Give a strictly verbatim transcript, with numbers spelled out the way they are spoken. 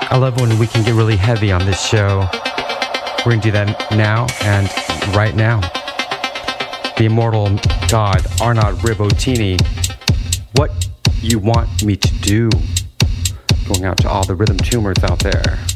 I love when we can get really heavy on this show. We're going to do that now and right now. The immortal God, Arnaud Ribotini. What you want me to do? Going out to all the rhythm tumors out there.